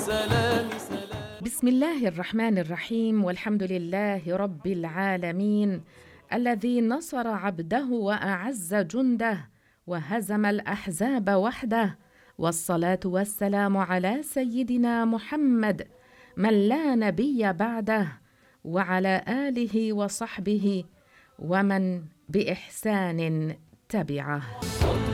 بسم الله الرحمن الرحيم، والحمد لله رب العالمين، الذي نصر عبده وأعز جنده وهزم الأحزاب وحده، والصلاة والسلام على سيدنا محمد من لا نبي بعده، وعلى آله وصحبه ومن بإحسان تبعه.